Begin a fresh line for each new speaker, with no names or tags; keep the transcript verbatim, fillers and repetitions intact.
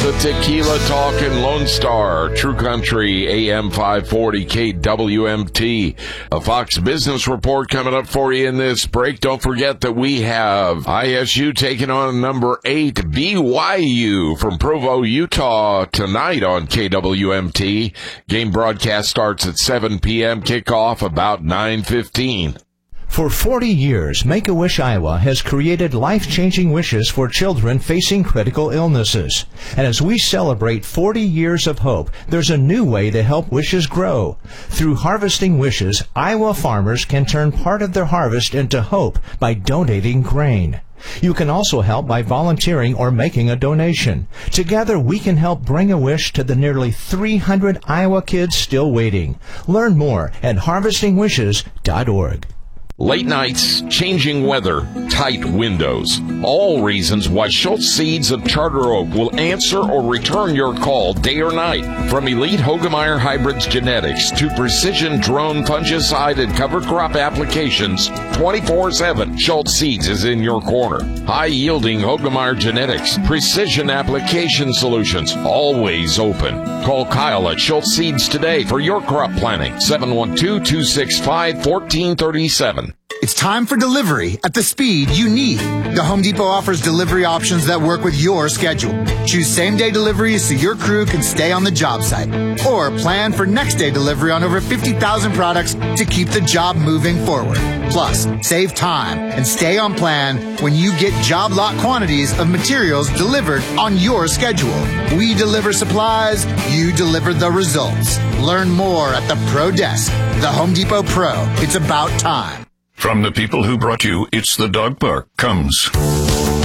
the Tequila Talkin' Lone Star, True Country, A M five forty, K W M T. A Fox Business Report coming up for you in this break. Don't forget that we have I S U taking on number eight, B Y U from Provo, Utah, tonight on K W M T. Game broadcast starts at seven p.m., kickoff about nine fifteen.
For forty years, Make-A-Wish Iowa has created life-changing wishes for children facing critical illnesses. And as we celebrate forty years of hope, there's a new way to help wishes grow. Through Harvesting Wishes, Iowa farmers can turn part of their harvest into hope by donating grain. You can also help by volunteering or making a donation. Together, we can help bring a wish to the nearly three hundred Iowa kids still waiting. Learn more at harvesting wishes dot org.
Late nights, changing weather, tight windows. All reasons why Schultz Seeds of Charter Oak will answer or return your call day or night. From elite Hogemeyer Hybrids genetics to precision drone fungicide and cover crop applications, twenty-four seven, Schultz Seeds is in your corner. High-yielding Hogemeyer genetics, precision application solutions, always open. Call Kyle at Schultz Seeds today for your crop planning, seven one two, two six five, one four three seven.
It's time for delivery at the speed you need. The Home Depot offers delivery options that work with your schedule. Choose same-day delivery so your crew can stay on the job site. Or plan for next-day delivery on over fifty thousand products to keep the job moving forward. Plus, save time and stay on plan when you get job lot quantities of materials delivered on your schedule. We deliver supplies, you deliver the results. Learn more at the Pro Desk. The Home Depot Pro. It's about time.
From the people who brought you It's the Dog Park comes